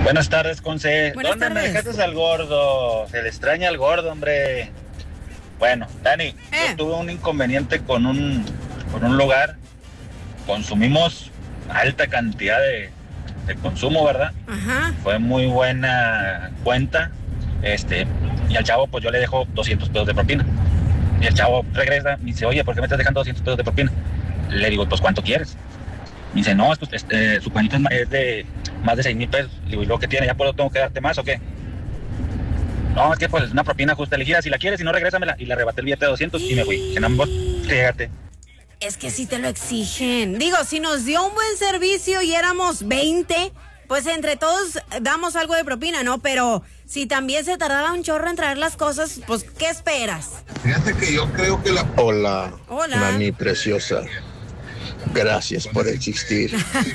Buenas tardes, Conce. Buenas ¿Dónde me tardes. dejaste al gordo? Se le extraña al gordo, hombre. Bueno, Dani, yo tuve un inconveniente con un lugar. Consumimos alta cantidad de consumo, ¿verdad? Ajá. Fue muy buena cuenta. Y al chavo, pues yo le dejo 200 pesos de propina. Y el chavo regresa, me dice, oye, ¿por qué me estás dejando 200 pesos de propina? Le digo, pues, ¿cuánto quieres? Me dice, no, su cuenta es de más de 6,000 pesos. Le digo, ¿y luego qué tiene? ¿Ya por eso tengo que darte más o qué? No, es que pues es una propina justa. Le dije, si la quieres, si no, regrésamela. Y le arrebaté el billete de 200 y me fui. En ambos, fíjate. Es que sí te lo exigen. Digo, si nos dio un buen servicio y éramos 20, pues entre todos damos algo de propina, ¿no? Pero si también se tardaba un chorro en traer las cosas, pues, ¿qué esperas? Fíjate que yo creo que Hola, Hola. mami preciosa. Gracias por existir.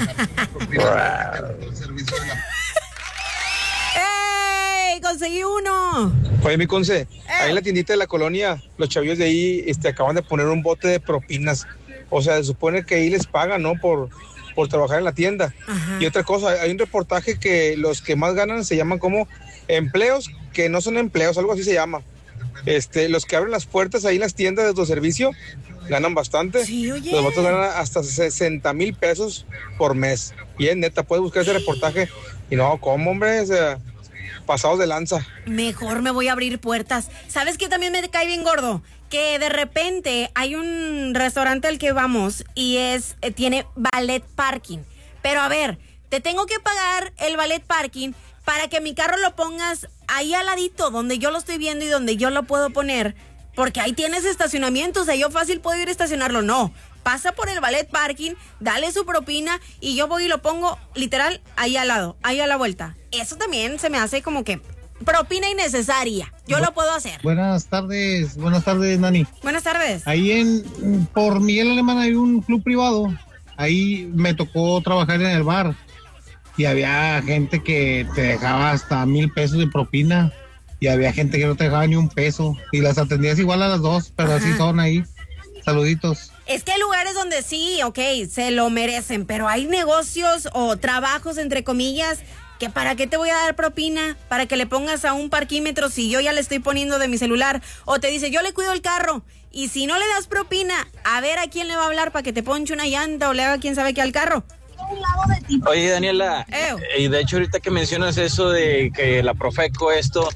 ¡Ey! ¡Conseguí uno! Oye, mi Conce, ahí en la tiendita de la colonia, los chavillos de ahí acaban de poner un bote de propinas. O sea, se supone que ahí les pagan, ¿no? Por trabajar en la tienda. Ajá. Y otra cosa, hay un reportaje que los que más ganan se llaman como empleos, que no son empleos, algo así se llama. Los que abren las puertas ahí en las tiendas de autoservicio ganan bastante. Sí, oye. Los vatos ganan hasta 60,000 pesos por mes. Y es neta, puedes buscar ese reportaje. Y no, ¿cómo, hombre? O sea, pasados de lanza. Mejor me voy a abrir puertas. ¿Sabes qué también me cae bien gordo? Que de repente hay un restaurante al que vamos y tiene valet parking. Pero a ver, te tengo que pagar el valet parking para que mi carro lo pongas ahí al ladito, donde yo lo estoy viendo y donde yo lo puedo poner. Porque ahí tienes estacionamiento, o sea, yo fácil puedo ir a estacionarlo. No, pasa por el valet parking, dale su propina y yo voy y lo pongo literal ahí al lado, ahí a la vuelta. Eso también se me hace como que propina innecesaria. Yo lo puedo hacer. Buenas tardes, Nani. Buenas tardes. Ahí por Miguel Alemán hay un club privado. Ahí me tocó trabajar en el bar y había gente que te dejaba hasta 1,000 pesos de propina y había gente que no te dejaba ni un peso y las atendías igual a las dos, pero así son ahí. Saluditos. Es que hay lugares donde sí, ok, se lo merecen, pero hay negocios o trabajos, entre comillas, que ¿para qué te voy a dar propina? Para que le pongas a un parquímetro si yo ya le estoy poniendo de mi celular. O te dice, yo le cuido el carro. Y si no le das propina, a ver a quién le va a hablar para que te ponche una llanta o le haga quién sabe qué al carro. Oye, Daniela, y de hecho ahorita que mencionas eso de que la Profeco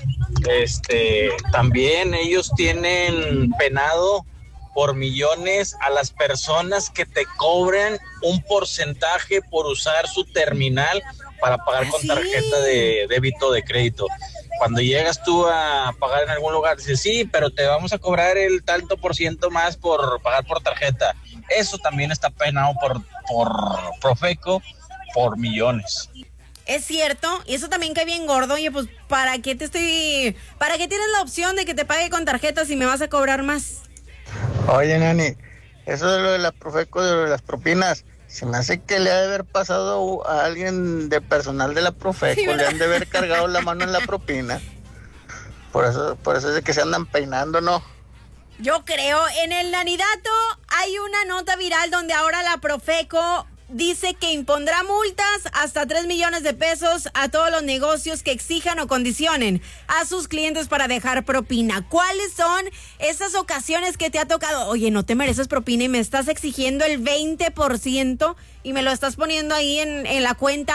también ellos tienen penado por millones a las personas que te cobren un porcentaje por usar su terminal para pagar con tarjeta de débito o de crédito. Cuando llegas tú a pagar en algún lugar, dices, sí, pero te vamos a cobrar el tanto por ciento más por pagar por tarjeta. Eso también está penado por Profeco por millones. Es cierto, y eso también cae bien gordo. Oye, pues, ¿para qué tienes la opción de que te pague con tarjeta si me vas a cobrar más? Oye, Nani, eso de lo de la Profeco, de lo de las propinas, se me hace que le ha de haber pasado a alguien de personal de la Profeco, sí, le han de haber cargado la mano en la propina. Por eso es de que se andan peinando, ¿no? Yo creo, en el Nanidato hay una nota viral donde ahora la Profeco dice que impondrá multas hasta 3 millones de pesos a todos los negocios que exijan o condicionen a sus clientes para dejar propina. ¿Cuáles son esas ocasiones que te ha tocado? Oye, no te mereces propina y me estás exigiendo el 20% y me lo estás poniendo ahí en la cuenta